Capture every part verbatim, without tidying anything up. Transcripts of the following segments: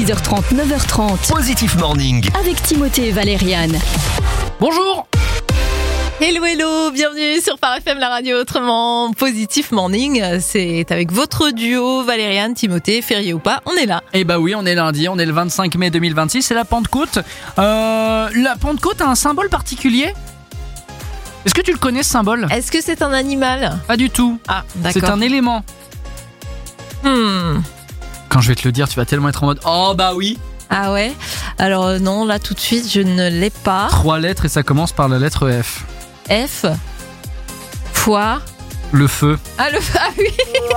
six heures trente, neuf heures trente. Positif Morning. Avec Timothée et Valériane. Bonjour. Hello, hello, bienvenue sur Phare F M, la radio autrement. Positif Morning, c'est avec votre duo Valériane, Timothée, férié ou pas, on est là. Eh bah oui, on est lundi, on est le vingt-cinq mai deux mille vingt-six, c'est la Pentecôte. Euh, la Pentecôte a un symbole particulier ? Est-ce que tu le connais, ce symbole ? Est-ce que c'est un animal ? Pas du tout. Ah, d'accord. C'est un élément. Hmm. Quand je vais te le dire, tu vas tellement être en mode « Oh bah oui !» Ah ouais ? Alors euh, non, là tout de suite, je ne l'ai pas. Trois lettres et ça commence par la lettre F. F. Foire. Le feu. Ah, le feu, ah oui.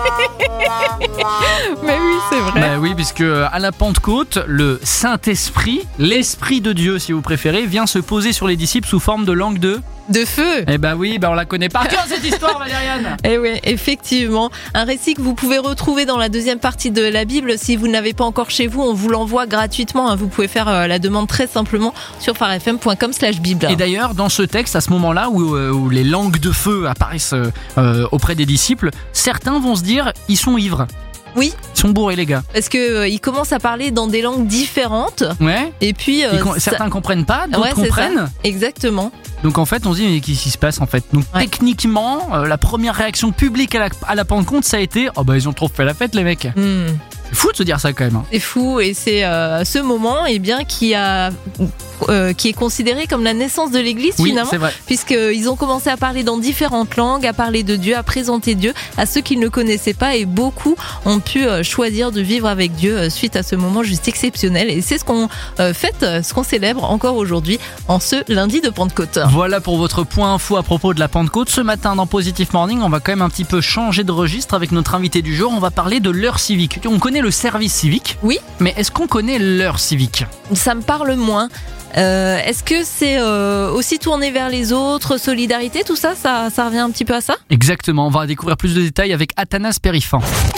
Mais oui, c'est vrai. Bah oui, puisque à la Pentecôte, le Saint-Esprit, l'Esprit de Dieu si vous préférez, vient se poser sur les disciples sous forme de langue de... De feu. Eh bah oui, bah on la connaît par cœur cette histoire, Valériane. Eh oui, effectivement. Un récit que vous pouvez retrouver dans la deuxième partie de la Bible. Si vous ne l'avez pas encore chez vous, on vous l'envoie gratuitement. Vous pouvez faire la demande très simplement sur pharefm point com slash bible. Et d'ailleurs, dans ce texte, à ce moment-là où, où les langues de feu apparaissent euh, auprès des disciples, certains vont se dire, ils sont ivres. Oui. Ils sont bourrés, les gars. Parce que euh, ils commencent à parler dans des langues différentes. Ouais. Et puis euh, com- certains ça... comprennent pas, d'autres ouais, c'est comprennent. Ça. Exactement. Donc en fait, on se dit mais qu'est-ce qui se passe en fait. Donc ouais. techniquement, euh, la première réaction publique à la, à la Pentecôte, ça a été oh bah ils ont trop fait la fête les mecs. Mm. C'est fou de se dire ça quand même. Hein. C'est fou et c'est euh, ce moment eh bien qui a euh, qui est considéré comme la naissance de l'Église oui, finalement, c'est vrai. puisqu'ils ont commencé à parler dans différentes langues, à parler de Dieu, à présenter Dieu à ceux qui ne le connaissaient pas et beaucoup ont pu euh, choisir de vivre avec Dieu euh, suite à ce moment juste exceptionnel et c'est ce qu'on euh, fête, ce qu'on célèbre encore aujourd'hui en ce lundi de Pentecôte. Voilà pour votre point info à propos de la Pentecôte. Ce matin dans Positif Morning, on va quand même un petit peu changer de registre avec notre invité du jour. On va parler de l'heure civique. On connaît le service civique. Oui. Mais est-ce qu'on connaît l'heure civique ? Ça me parle moins. Euh, est-ce que c'est euh, aussi tourné vers les autres, solidarité, tout ça, ça, ça revient un petit peu à ça ? Exactement, on va découvrir plus de détails avec Athanas Périfan.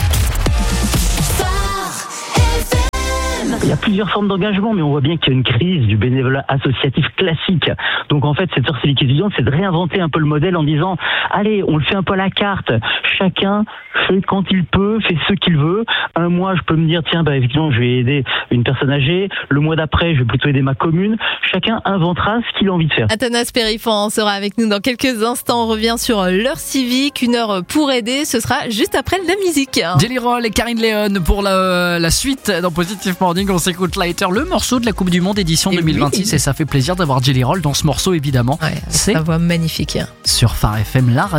Il y a plusieurs formes d'engagement, mais on voit bien qu'il y a une crise du bénévolat associatif classique. Donc en fait, cette heure civique étudiante, c'est de réinventer un peu le modèle en disant « Allez, on le fait un peu à la carte. Chacun fait quand il peut, fait ce qu'il veut. Un mois, je peux me dire, tiens, bah, effectivement, je vais aider une personne âgée. Le mois d'après, je vais plutôt aider ma commune. Chacun inventera ce qu'il a envie de faire. » Athanas Périfan sera avec nous dans quelques instants. On revient sur l'heure civique, une heure pour aider. Ce sera juste après la musique. Jelly Roll et Karine Léon pour la, la suite dans Positif Morning. On s'écoute Lighter, le morceau de la Coupe du Monde édition et deux mille vingt-six. Oui. Et ça fait plaisir d'avoir Jelly Roll dans ce morceau, évidemment. Ouais, c'est sa voix magnifique. Sur Phare F M, la